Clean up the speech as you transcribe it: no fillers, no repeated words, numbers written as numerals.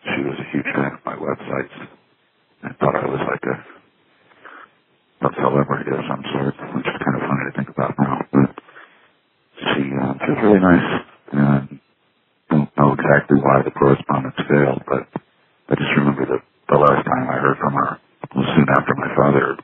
She was a huge fan of my websites and thought I was like a celebrity of some sort, which is kind of funny to think about now. But she was really nice, and don't know exactly why the correspondence failed, but I just remember that the last time I heard from her was soon after my father